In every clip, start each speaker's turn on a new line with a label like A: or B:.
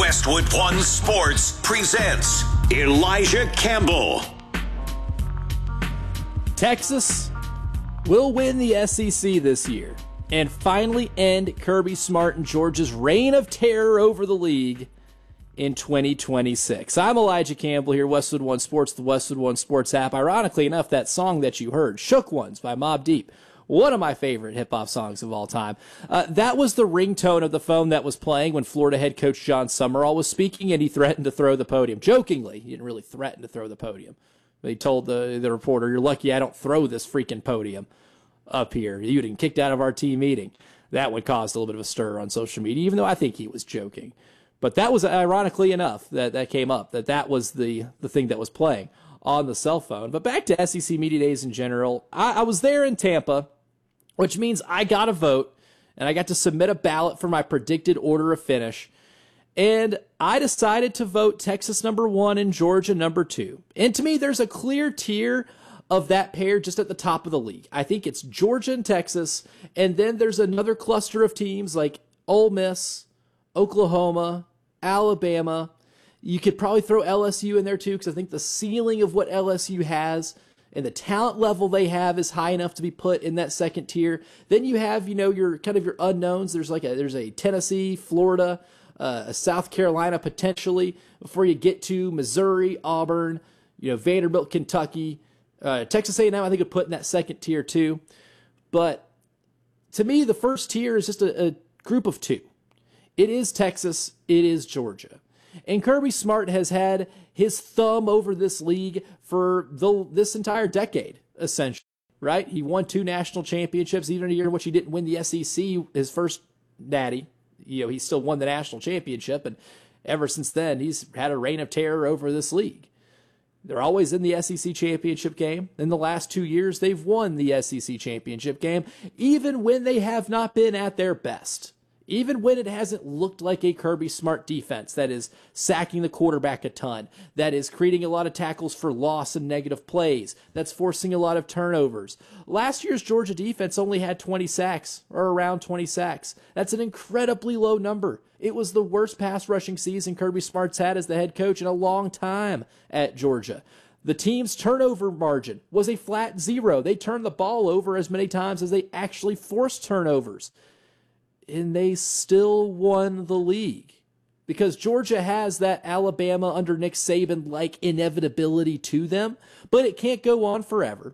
A: Westwood One Sports presents Elijah Campbell.
B: Texas will win the SEC this year and finally end Kirby Smart and Georgia's reign of terror over the league in 2026. I'm Elijah Campbell here, Westwood One Sports, the Westwood One Sports app. Ironically enough, that song that you heard, Shook Ones by Mobb Deep, one of my favorite hip-hop songs of all time. That was the ringtone of the phone that was playing when Florida head coach John Summerall was speaking, and he threatened to throw the podium. Jokingly, he didn't really threaten to throw the podium. But he told the reporter, "You're lucky I don't throw this freaking podium up here. You'd get kicked out of our team meeting." That would cause a little bit of a stir on social media, even though I think he was joking. But that was, ironically enough, that came up, that was the thing that was playing on the cell phone. But back to SEC Media Days in general, I was there in Tampa, which means I got a vote, and I got to submit a ballot for my predicted order of finish. And I decided to vote Texas #1 and Georgia #2. And to me, there's a clear tier of that pair just at the top of the league. I think it's Georgia and Texas, and then there's another cluster of teams like Ole Miss, Oklahoma, Alabama. You could probably throw LSU in there too, because I think the ceiling of what LSU has and the talent level they have is high enough to be put in that second tier. Then you have, your kind of your unknowns. There's a Tennessee, Florida, a South Carolina potentially, before you get to Missouri, Auburn, Vanderbilt, Kentucky, Texas A&M. I think would put in that second tier too. But to me, the first tier is just a group of two. It is Texas. It is Georgia. And Kirby Smart has had his thumb over this league for this entire decade, essentially, right? He won 2 national championships, even a year in which he didn't win the SEC, his first natty. He still won the national championship, and ever since then, he's had a reign of terror over this league. They're always in the SEC championship game. In the last 2 years, they've won the SEC championship game, even when they have not been at their best. Even when it hasn't looked like a Kirby Smart defense that is sacking the quarterback a ton, that is creating a lot of tackles for loss and negative plays, that's forcing a lot of turnovers. Last year's Georgia defense only had 20 sacks, or around 20 sacks. That's an incredibly low number. It was the worst pass rushing season Kirby Smart's had as the head coach in a long time at Georgia. The team's turnover margin was a flat 0. They turned the ball over as many times as they actually forced turnovers. And they still won the league because Georgia has that Alabama under Nick Saban-like inevitability to them, but it can't go on forever.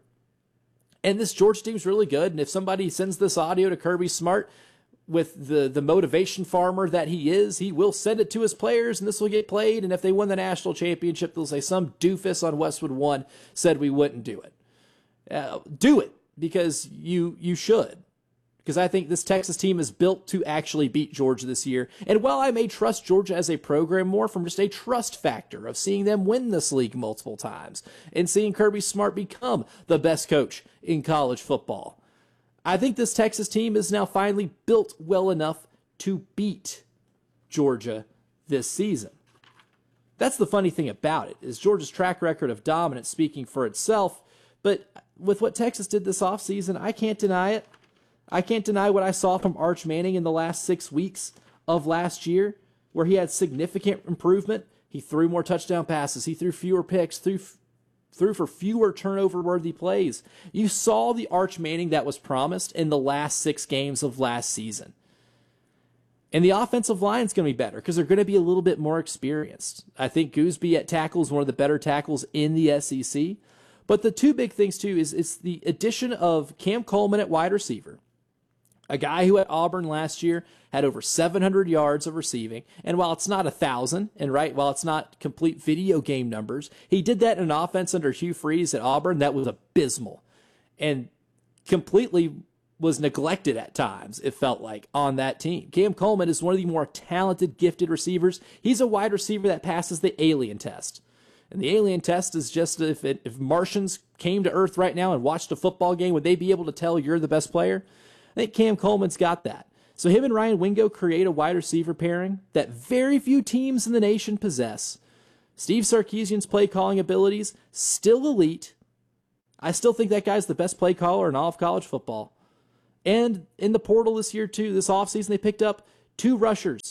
B: And this Georgia team's really good, and if somebody sends this audio to Kirby Smart with the motivation farmer that he is, he will send it to his players, and this will get played, and if they win the national championship, they'll say some doofus on Westwood One said we wouldn't do it. Do it, because you should. Because I think this Texas team is built to actually beat Georgia this year. And while I may trust Georgia as a program more from just a trust factor of seeing them win this league multiple times and seeing Kirby Smart become the best coach in college football, I think this Texas team is now finally built well enough to beat Georgia this season. That's the funny thing about it, is Georgia's track record of dominance speaking for itself. But with what Texas did this offseason, I can't deny it. I can't deny what I saw from Arch Manning in the last 6 weeks of last year, where he had significant improvement. He threw more touchdown passes. He threw fewer picks, threw for fewer turnover-worthy plays. You saw the Arch Manning that was promised in the last 6 games of last season. And the offensive line is going to be better because they're going to be a little bit more experienced. I think Gooseby at tackle is one of the better tackles in the SEC. But the two big things, too, is the addition of Cam Coleman at wide receiver. A guy who at Auburn last year had over 700 yards of receiving, and while it's not 1,000, while it's not complete video game numbers, he did that in an offense under Hugh Freeze at Auburn that was abysmal and completely was neglected at times, it felt like, on that team. Cam Coleman is one of the more talented, gifted receivers. He's a wide receiver that passes the alien test. And the alien test is just if Martians came to Earth right now and watched a football game, would they be able to tell you're the best player? I think Cam Coleman's got that. So him and Ryan Wingo create a wide receiver pairing that very few teams in the nation possess. Steve Sarkisian's play calling abilities, still elite. I still think that guy's the best play caller in all of college football. And in the portal this year, too, this offseason, they picked up 2 rushers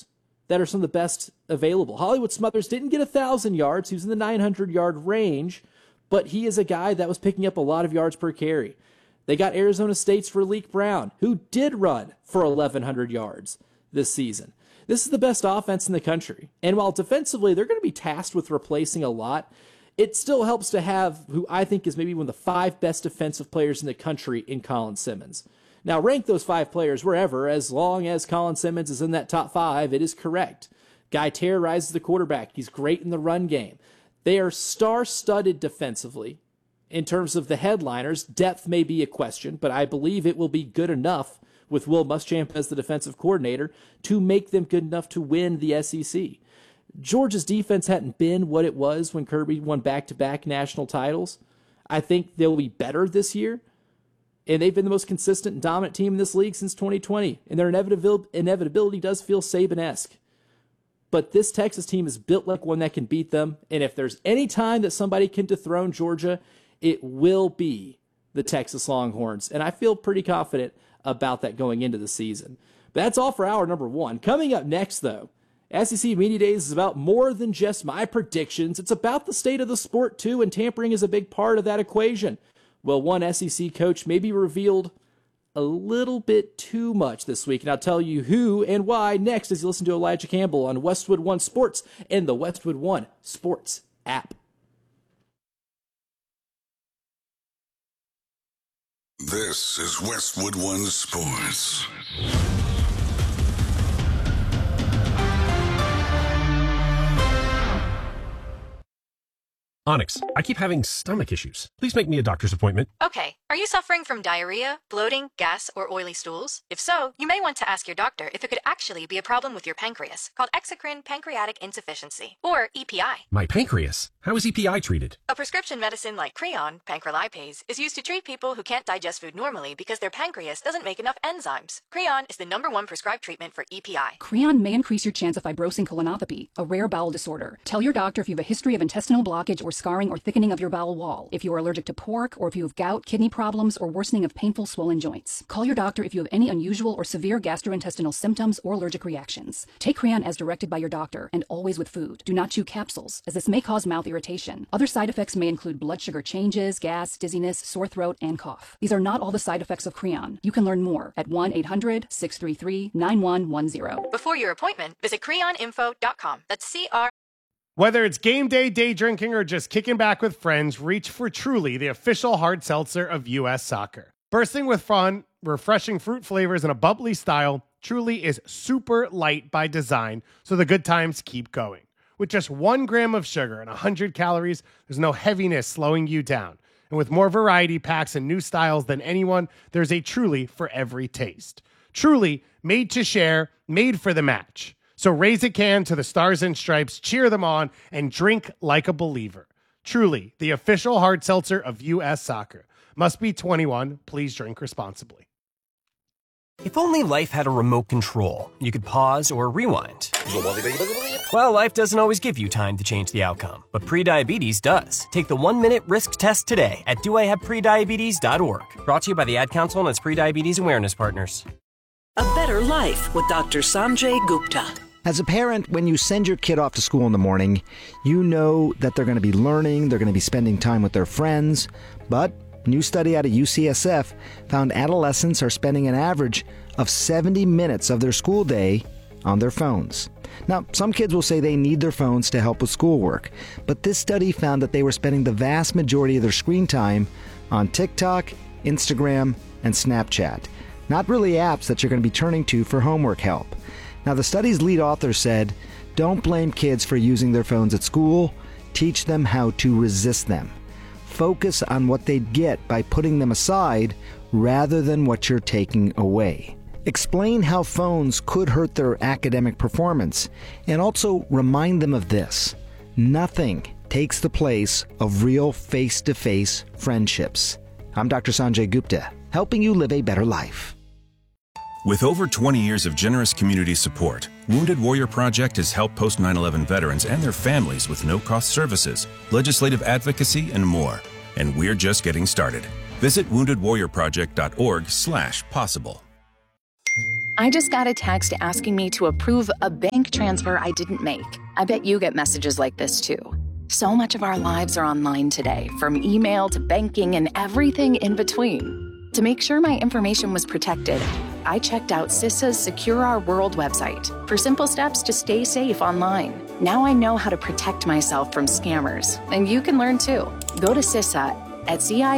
B: that are some of the best available. Hollywood Smothers didn't get 1,000 yards. He was in the 900-yard range, but he is a guy that was picking up a lot of yards per carry. They got Arizona State's Raleek Brown, who did run for 1,100 yards this season. This is the best offense in the country. And while defensively they're going to be tasked with replacing a lot, it still helps to have who I think is maybe one of the 5 best defensive players in the country in Colin Simmons. Now, rank those 5 players wherever, as long as Colin Simmons is in that top 5, it is correct. Guy terrorizes the quarterback. He's great in the run game. They are star-studded defensively. In terms of the headliners, depth may be a question, but I believe it will be good enough with Will Muschamp as the defensive coordinator to make them good enough to win the SEC. Georgia's defense hadn't been what it was when Kirby won back-to-back national titles. I think they'll be better this year, and they've been the most consistent and dominant team in this league since 2020, and their inevitability does feel Saban-esque. But this Texas team is built like one that can beat them, and if there's any time that somebody can dethrone Georgia, it will be the Texas Longhorns, and I feel pretty confident about that going into the season. But that's all for hour number 1. Coming up next, though, SEC Media Days is about more than just my predictions. It's about the state of the sport, too, and tampering is a big part of that equation. Well, one SEC coach maybe revealed a little bit too much this week, and I'll tell you who and why next as you listen to Elijah Campbell on Westwood One Sports and the Westwood One Sports app.
A: This is Westwood One Sports.
C: Onyx, I keep having stomach issues. Please make me a doctor's appointment.
D: Okay, are you suffering from diarrhea, bloating, gas, or oily stools? If so, you may want to ask your doctor if it could actually be a problem with your pancreas, called exocrine pancreatic insufficiency, or EPI.
C: My pancreas? How is EPI treated?
D: A prescription medicine like Creon, pancrelipase, is used to treat people who can't digest food normally because their pancreas doesn't make enough enzymes. Creon is the #1 prescribed treatment for EPI.
E: Creon may increase your chance of fibrosing colonopathy, a rare bowel disorder. Tell your doctor if you have a history of intestinal blockage or scarring or thickening of your bowel wall, if you are allergic to pork, or if you have gout, kidney problems, or worsening of painful swollen joints. Call your doctor if you have any unusual or severe gastrointestinal symptoms or allergic reactions. Take Creon as directed by your doctor, and always with food. Do not chew capsules, as this may cause mouth irritation. Other side effects may include blood sugar changes, gas, dizziness, sore throat, and cough. These are not all the side effects of Creon. You can learn more at 1-800-633-9110.
D: Before your appointment, visit creoninfo.com. That's CR.
F: Whether it's game day, day drinking, or just kicking back with friends, reach for Truly, the official hard seltzer of U.S. Soccer. Bursting with fun, refreshing fruit flavors, and a bubbly style, Truly is super light by design, so the good times keep going. With just 1 gram of sugar and 100 calories, there's no heaviness slowing you down. And with more variety packs and new styles than anyone, there's a Truly for every taste. Truly, made to share, made for the match. So raise a can to the Stars and Stripes, cheer them on, and drink like a believer. Truly, the official hard seltzer of U.S. Soccer. Must be 21. Please drink responsibly.
G: If only life had a remote control, you could pause or rewind. Well, life doesn't always give you time to change the outcome, but prediabetes does. Take the 1-minute risk test today at doihaveprediabetes.org. Brought to you by the Ad Council and its prediabetes awareness partners.
H: A Better Life with Dr. Sanjay Gupta.
I: As a parent, when you send your kid off to school in the morning, you know that they're going to be learning, they're going to be spending time with their friends. But a new study out of UCSF found adolescents are spending an average of 70 minutes of their school day on their phones. Now, some kids will say they need their phones to help with schoolwork, but this study found that they were spending the vast majority of their screen time on TikTok, Instagram, and Snapchat. Not really apps that you're going to be turning to for homework help. Now, the study's lead author said, don't blame kids for using their phones at school. Teach them how to resist them. Focus on what they'd get by putting them aside rather than what you're taking away. Explain how phones could hurt their academic performance, and also remind them of this. Nothing takes the place of real face-to-face friendships. I'm Dr. Sanjay Gupta, helping you live a better life.
J: With over 20 years of generous community support, Wounded Warrior Project has helped post 9/11 veterans and their families with no-cost services, legislative advocacy, and more. And we're just getting started. Visit woundedwarriorproject.org/possible.
K: I just got a text asking me to approve a bank transfer I didn't make. I bet you get messages like this too. So much of our lives are online today, from email to banking and everything in between. To make sure my information was protected, I checked out CISA's Secure Our World website for simple steps to stay safe online. Now I know how to protect myself from scammers, and you can learn too. Go to CISA at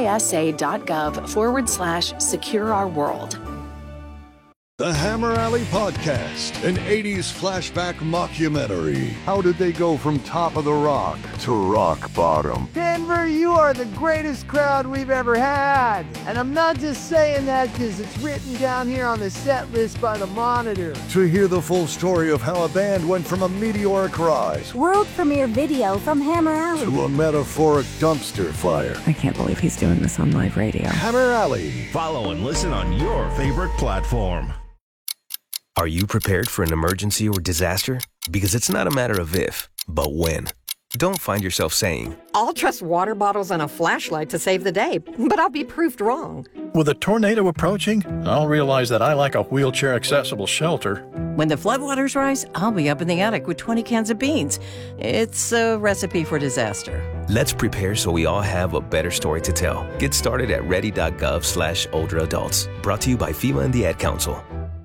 K: cisa.gov/Secure Our World.
L: The Hammer Alley Podcast, an 80s flashback mockumentary. How did they go from top of the rock to rock bottom?
M: Denver, you are the greatest crowd we've ever had. And I'm not just saying that because it's written down here on the set list by the Monitor.
L: To hear the full story of how a band went from a meteoric rise,
N: world premiere video from Hammer Alley,
L: to a metaphoric dumpster fire.
O: I can't believe he's doing this on live radio.
L: Hammer Alley.
P: Follow and listen on your favorite platform.
Q: Are you prepared for an emergency or disaster? Because it's not a matter of if, but when. Don't find yourself saying,
R: I'll trust water bottles and a flashlight to save the day, but I'll be proved wrong.
P: With a tornado approaching, I'll realize that I lack a wheelchair-accessible shelter.
S: When the floodwaters rise, I'll be up in the attic with 20 cans of beans. It's a recipe for disaster.
Q: Let's prepare so we all have a better story to tell. Get started at ready.gov/older adults. Brought to you by FEMA and the Ad Council.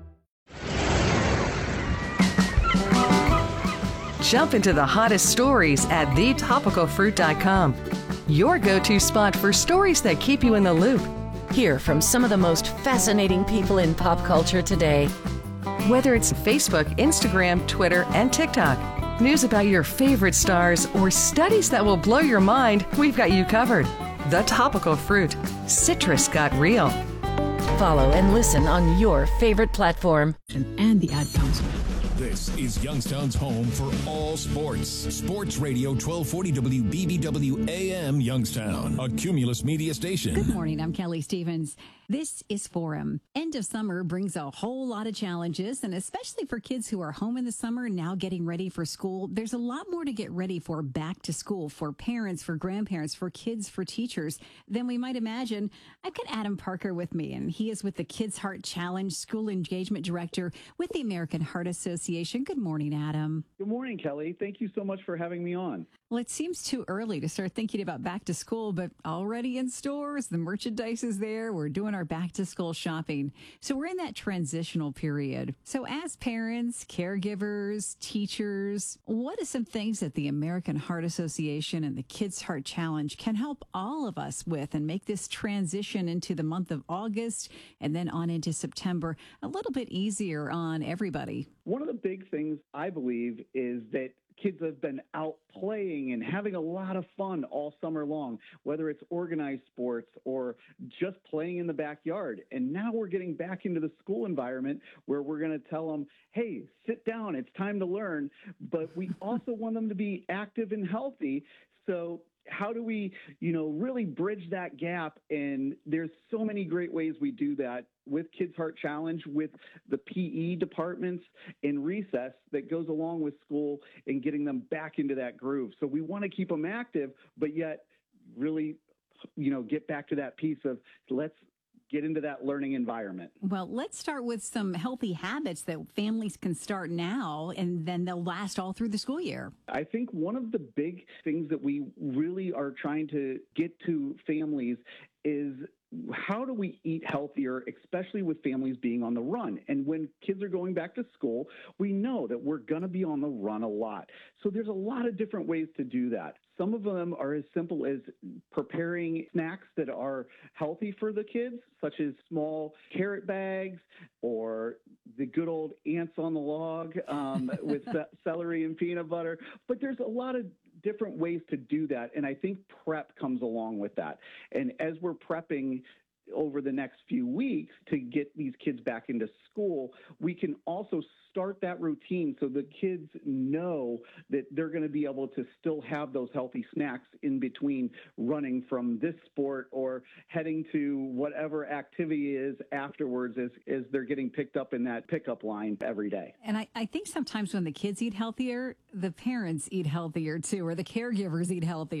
T: Jump into the hottest stories at thetopicalfruit.com. Your go-to spot for stories that keep you in the loop.
U: Hear from some of the most fascinating people in pop culture today.
T: Whether it's Facebook, Instagram, Twitter, and TikTok, news about your favorite stars, or studies that will blow your mind, we've got you covered. The Topical Fruit. Citrus got real.
U: Follow and listen on your favorite platform.
E: And the Ad Council.
V: This is Youngstown's home for all sports. Sports Radio 1240 WBBW AM Youngstown, a Cumulus media station.
E: Good morning, I'm Kelly Stevens. This is Forum. End of summer brings a whole lot of challenges, and especially for kids who are home in the summer now getting ready for school, there's a lot more to get ready for back to school for parents, for grandparents, for kids, for teachers than we might imagine. I've got Adam Parker with me, and he is with the Kids Heart Challenge School Engagement Director with the American Heart Association. Good morning, Adam.
W: Good morning, Kelly. Thank you so much for having me on.
E: Well, it seems too early to start thinking about back to school, but already in stores, the merchandise is there. We're doing our back to school shopping. So we're in that transitional period. So as parents, caregivers, teachers, what are some things that the American Heart Association and the Kids Heart Challenge can help all of us with and make this transition into the month of August and then on into September a little bit easier on everybody?
W: One of the big things I believe is that kids have been out playing and having a lot of fun all summer long, whether it's organized sports or just playing in the backyard. And now we're getting back into the school environment where we're going to tell them, hey, sit down, it's time to learn. But we also want them to be active and healthy. So how do we, really bridge that gap? And there's so many great ways we do that with Kids Heart Challenge, with the PE departments in recess that goes along with school and getting them back into that groove. So we want to keep them active, but yet really, get back to that piece of let's get into that learning environment.
E: Well, let's start with some healthy habits that families can start now, and then they'll last all through the school year.
W: I think one of the big things that we really are trying to get to families is how do we eat healthier, especially with families being on the run? And when kids are going back to school, we know that we're going to be on the run a lot. So there's a lot of different ways to do that. Some of them are as simple as preparing snacks that are healthy for the kids, such as small carrot bags or the good old ants on the log with celery and peanut butter. But there's a lot of different ways to do that, and I think prep comes along with that. And as we're prepping over the next few weeks to get these kids back into school, we can also start that routine so the kids know that they're going to be able to still have those healthy snacks in between running from this sport or heading to whatever activity is afterwards as they're getting picked up in that pickup line every day.
E: And I think sometimes when the kids eat healthier, the parents eat healthier too, or the caregivers eat healthier.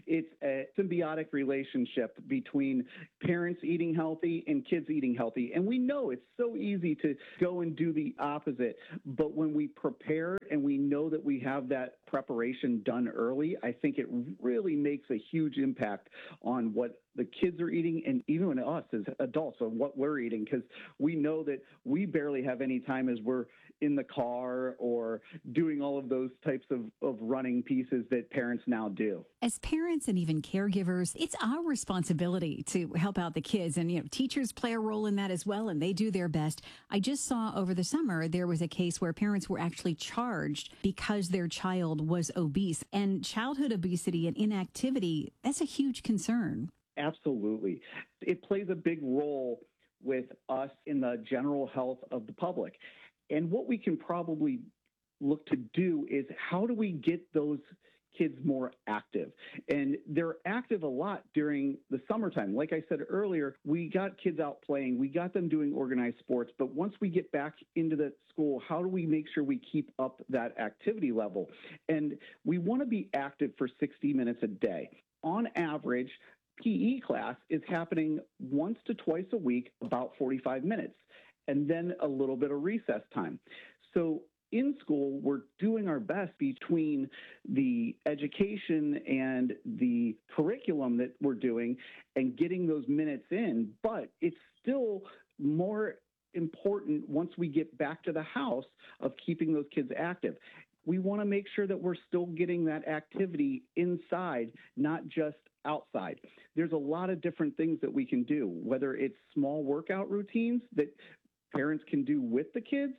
W: It's a symbiotic relationship between parents eating healthy and kids eating healthy. And we know it's so easy to go and do the opposite. But when we prepare and we know that we have that preparation done early, I think it really makes a huge impact on what the kids are eating and even us as adults on what we're eating, because we know that we barely have any time as we're in the car or doing all of those types of running pieces that parents now do.
A: As parents and even caregivers, it's our responsibility to help out the kids. And, teachers play a role in that as well, and they do their best. I just saw over the summer, there was a case where parents were actually charged because their child was obese. And childhood obesity and inactivity, that's a huge concern.
W: Absolutely. It plays a big role with us in the general health of the public. And what we can probably look to do is how do we get those kids more active? And they're active a lot during the summertime. Like I said earlier, we got kids out playing, we got them doing organized sports, but once we get back into the school, how do we make sure we keep up that activity level? And we want to be active for 60 minutes a day. On average, PE class is happening once to twice a week, about 45 minutes, and then a little bit of recess time. So in school, we're doing our best between the education and the curriculum that we're doing and getting those minutes in, but it's still more important once we get back to the house of keeping those kids active. We want to make sure that we're still getting that activity inside, not just outside. There's a lot of different things that we can do, whether it's small workout routines that parents can do with the kids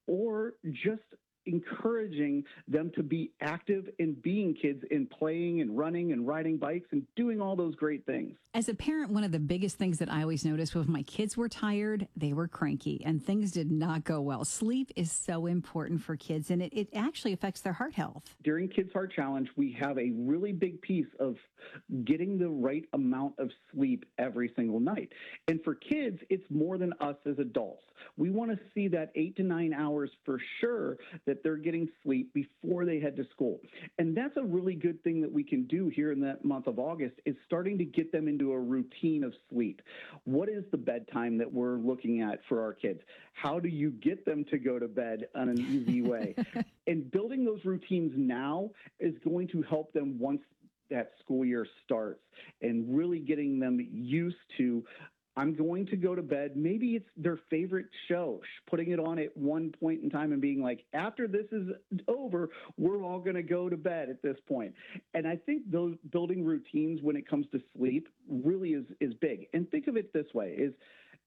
W: or just encouraging them to be active in being kids in playing and running and riding bikes and doing all those great things.
A: As a parent, one of the biggest things that I always noticed was when my kids were tired, they were cranky and things did not go well. Sleep is so important for kids, and it actually affects their heart health.
W: During Kids Heart Challenge, we have a really big piece of getting the right amount of sleep every single night. And for kids, it's more than us as adults. We want to see that 8 to 9 hours for sure that they're getting sleep before they head to school. And that's a really good thing that we can do here in the month of August, is starting to get them into a routine of sleep. What is the bedtime that we're looking at for our kids? How do you get them to go to bed in an easy way? And building those routines now is going to help them once that school year starts, and really getting them used to, I'm going to go to bed. Maybe it's their favorite show, putting it on at one point in time and being like, after this is over, we're all going to go to bed at this point. And I think those building routines when it comes to sleep really is big. And think of it this way, is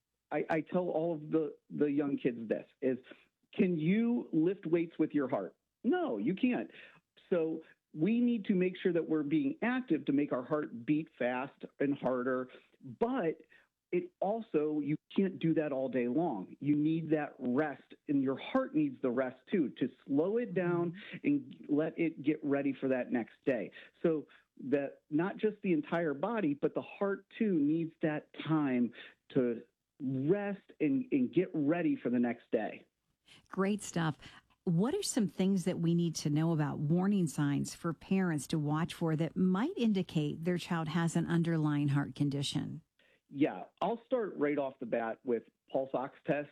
W: I tell all of the young kids this, is can you lift weights with your heart? No, you can't. So we need to make sure that we're being active to make our heart beat fast and harder, but it also, you can't do that all day long. You need that rest, and your heart needs the rest too, to slow it down and let it get ready for that next day. So that not just the entire body, but the heart too needs that time to rest and get ready for the next day.
A: Great stuff. What are some things that we need to know about, warning signs for parents to watch for that might indicate their child has an underlying heart condition?
W: Yeah, I'll start right off the bat with pulse ox test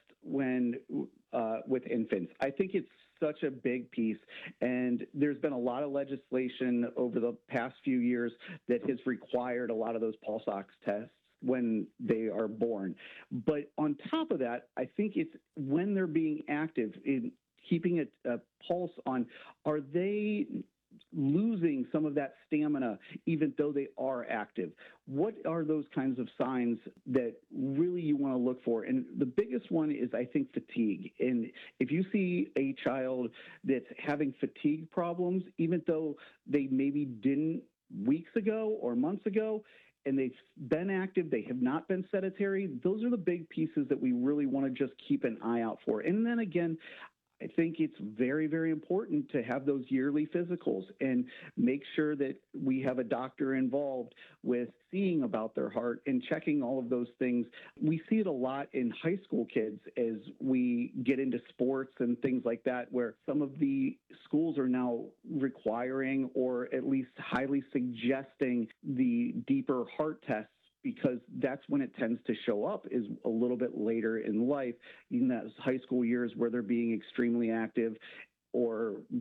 W: with infants. I think it's such a big piece, and there's been a lot of legislation over the past few years that has required a lot of those pulse ox tests when they are born. But on top of that, I think it's when they're being active in keeping a pulse on, are they losing some of that stamina even though they are active? What are those kinds of signs that really you want to look for? And the biggest one is, I think, fatigue. And if you see a child that's having fatigue problems, even though they maybe didn't weeks ago or months ago, and they've been active, they have not been sedentary, those are the big pieces that we really want to just keep an eye out for. And then again, I think it's very, very important to have those yearly physicals and make sure that we have a doctor involved with seeing about their heart and checking all of those things. We see it a lot in high school kids as we get into sports and things like that, where some of the schools are now requiring or at least highly suggesting the deeper heart tests, because that's when it tends to show up, is a little bit later in life, in those high school years where they're being extremely active or